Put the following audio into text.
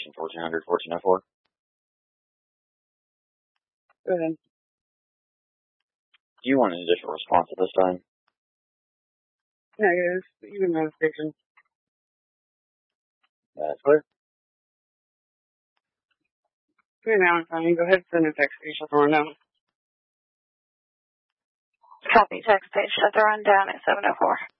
extension 1400, 1404. Go ahead. Do you want an additional response at this time? Negative. You can move the station. That's clear. Okay, now I'm fine. Go ahead and send a text station for now. Copy, text page, shut the rundown at 704.